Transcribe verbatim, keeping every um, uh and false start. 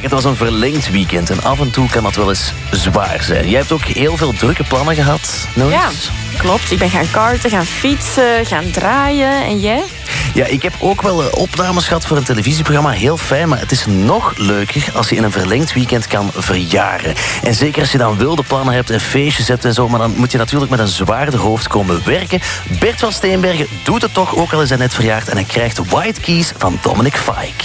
het was een verlengd weekend en af en toe kan dat wel eens zwaar zijn. Jij hebt ook heel veel drukke plannen gehad, Noes? Ja, klopt. Ik ben gaan karten, gaan fietsen, gaan draaien. En jij? Ja, ik heb ook wel uh, opnames gehad voor een televisieprogramma. Heel fijn, maar het is nog leuker als je in een verlengd weekend kan verjaren. En zeker als je dan wilde plannen hebt en feestjes hebt en zo, maar dan moet je natuurlijk met een zwaarder hoofd komen werken. Bert van Steenbergen doet het toch, ook al is hij net verjaard, en hij krijgt White Keys van Dominic Fike.